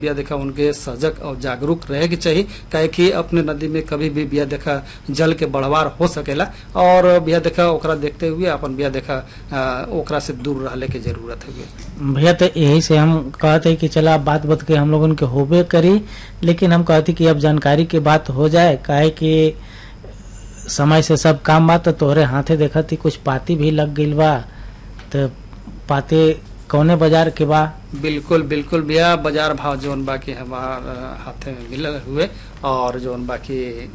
बिया देखा उनके सजग और जागरूक रहे के चाहिए, काहे कि अपने नदी में कभी भी बिया देखा जल के बढ़वार हो सकेला और बिया देखा ओकरा देखते हुए अपन बिया देखा ओकरा से दूर रहने की जरूरत है। भैया तो यही से हम कहते कि चला बात बात के हम लोगन के होबे करी, लेकिन हम कहते कि अब जानकारी की बात हो जाए, काहे कि समय से सब काम बा। तो तोहरे हाथे देखा थी कुछ पाती भी लग गई बा, तो पाते कौने बाजार के बा? बिल्कुल बिल्कुल भैया, बाजार भाव जोन बाकी हमार हाथे में मिल हुए और जोन बाकी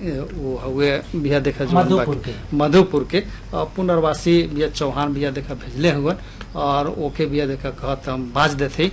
वो हुए भैया देखा जो मधुपुर के पुनर्वासी भैया चौहान भैया देखा भेजले हुए और ओके भैया देखा कहत हम बाज देते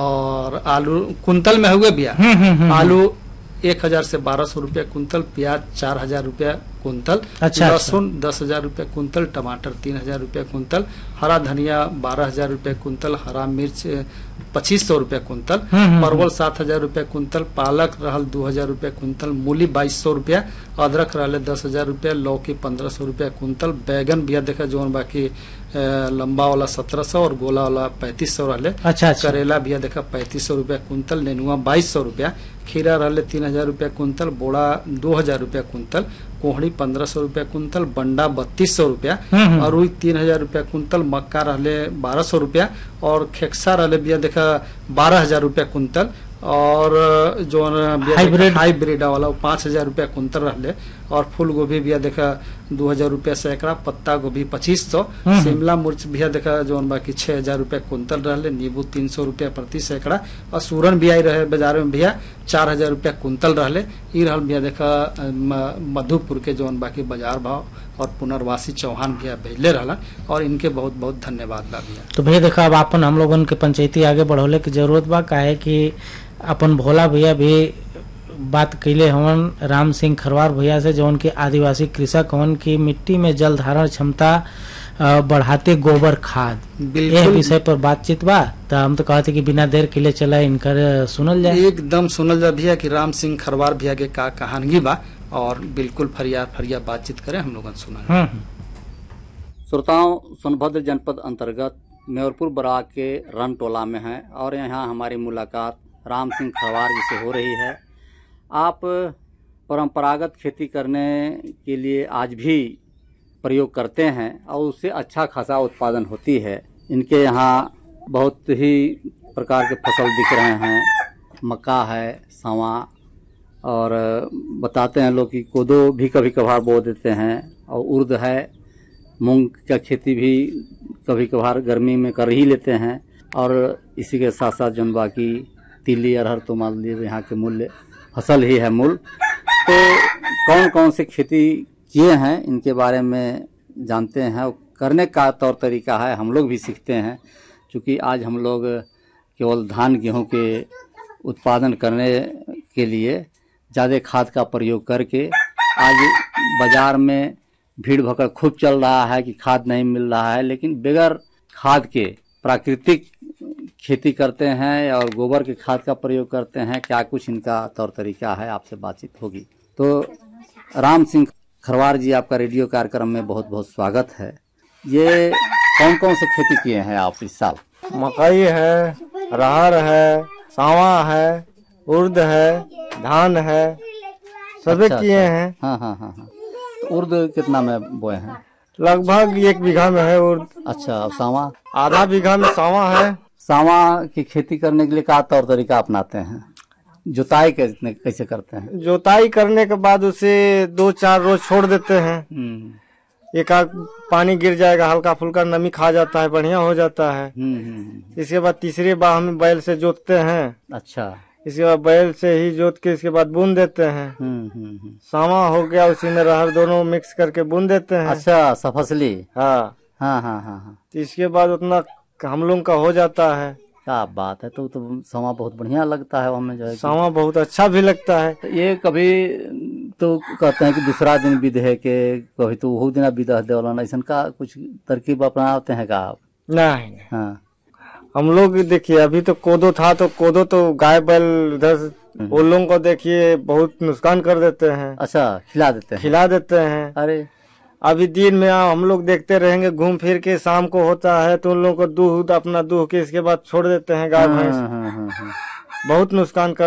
और आलू कुंतल में हुए भैया। आलू 1000 से 1200 रुपया कुंतल, प्याज 4000 रुपया कुंतल, लहसुन 10,000 रुपया कुंतल, टमाटर 3000 रुपया कुंतल, हरा धनिया 12,000 रुपया कुंतल, हरा मिर्च 2500 रुपया कुंतल, परवल 7,000 रुपया कुंतल, पालक रहल 2,000 रुपया कुंतल, मूली 2200 रुपया, अदरक रहले 10,000 रुपया, लौकी 1500 रुपया कुंतल, बैगन भैया देखा जोन बाकी लंबा वाला 1700 और गोला वाला 3500 रहले। अच्छा। करेला भैया देखा 3500 रुपया कुंतल, नेनुआ 2200 रुपया, खीरा रहले 3000 रुपया कुंतल, बोड़ा 2000 रुपया कुंतल, कोहड़ी 1500 रुपया कुंतल, बंडा 3200 रुपया, अरुई 3000 रुपया कुंतल, मक्का रहले 1200 रुपया और खेक्सा रहले भैया देखा 12,000 रुपया कुंतल और जो हाइब्रिड वाला 5,000 रुपया कुंतल रहले और फूल गोभी भैया देखा 2,000 रुपया सैकड़ा, पत्ता गोभी 2500, शिमला मिर्च भैया देखा जो बाकी 6,000 रुपया कुंतल रहले, नींबू 300 रुपया प्रति सैकड़ा और सूरन भी आई रहे बाजार में भैया 4,000 रुपया कुंतल रहले। ई रहल भैया देखा मधुपुर के जो बाकी बाजार भाव और पुनर्वासी चौहान भैया भेजले रहला और इनके बहुत बहुत धन्यवाद बा भैया। तो भैया देखा अब अपन हम लोगन के पंचायती आगे बढ़ोले की जरूरत बा, काहे कि अपन भोला भैया भी बात कैले हवन राम सिंह खरवार भैया से, जो उनके आदिवासी कृषक हवन की मिट्टी में जल धारण क्षमता बढ़ाते गोबर खाद, यह विषय पर बातचीत बा। तो हम तो कहते कि बिना देर के लिए चला इनकर सुनल जाए। एकदम सुनल जाए भैया कि राम सिंह खरवार भैया के का कहानगी बा और बिल्कुल फरिया बातचीत करें हम लोग सुना। श्रोताओं, सोनभद्र जनपद अंतर्गत मेयरपुर बराक के रन टोला में है और यहाँ हमारी मुलाकात राम सिंह खरवार जी से हो रही है। आप परंपरागत खेती करने के लिए आज भी प्रयोग करते हैं और उससे अच्छा खासा उत्पादन होती है। इनके यहाँ बहुत ही प्रकार के फसल दिख रहे हैं, मक्का है, सांवा और बताते हैं लोग कि कोदो भी कभी कभार बो देते हैं और उर्द है, मूंग का खेती भी कभी कभार गर्मी में कर ही लेते हैं और इसी के साथ साथ जन बाकी तिली अरहर तो मान लीजिए यहाँ के मूल्य फसल ही है मूल। तो कौन कौन से खेती किए हैं इनके बारे में जानते हैं और करने का तौर तरीका है हम लोग भी सीखते हैं, क्योंकि आज हम लोग केवल धान गेहूं के उत्पादन करने के लिए ज़्यादा खाद का प्रयोग करके आज बाज़ार में भीड़ भकड़ खूब चल रहा है कि खाद नहीं मिल रहा है, लेकिन बगैर खाद के प्राकृतिक खेती करते हैं और गोबर के खाद का प्रयोग करते हैं। क्या कुछ इनका तौर तरीका है, आपसे बातचीत होगी। तो राम सिंह खरवार जी, आपका रेडियो कार्यक्रम में बहुत बहुत स्वागत है। ये कौन कौन से खेती किए हैं आप इस साल? मकई है, अरहर है, सांवा है, उर्द है, धान है, सभी अच्छा, किए हैं। हाँ। तो उर्द कितना में बोए हैं? लगभग 1 बीघा में है उर्द। अच्छा, और सांवा? आधा बीघा में सांवा है। सांवा की खेती करने के लिए क्या तौर तरीका अपनाते हैं? जुताई कैसे करते हैं? जुताई करने के बाद उसे 2-4 रोज छोड़ देते हैं। एक आध पानी गिर जाएगा, हल्का फुल्का नमी खा जाता है, बढ़िया हो जाता है। इसके बाद तीसरी बार हम बैल से जोतते हैं। अच्छा। इसके बाद बैल से ही जोत के इसके बाद बुन देते हैं। सांवा हो गया, उसी में अरहर दोनों मिक्स करके बुन देते हैं। अच्छा, सफसली। हाँ। तो इसके बाद उतना हम लोग का हो जाता है। क्या बात है। तो सांवा बहुत बढ़िया लगता है, हमें जो है सांवा बहुत अच्छा भी लगता है। तो ये कभी तो कहते हैं कि दूसरा दिन विधे के, कभी तो वो दिन विधा देवलन, ऐसा का कुछ तरकीब अपनाते हैं का आप? नहीं। हाँ, हम लोग देखिए अभी तो कोदो था, तो कोदो तो गाय बैल इधर वो लोगों को देखिए बहुत नुकसान कर देते हैं। अच्छा, खिला देते हैं। अरे अभी दिन में हम लोग देखते रहेंगे, घूम फिर के शाम को होता है तो उन लोगों को दूध अपना दूह के इसके बाद छोड़ देते हैं गाय भैंस। बहुत नुकसान कर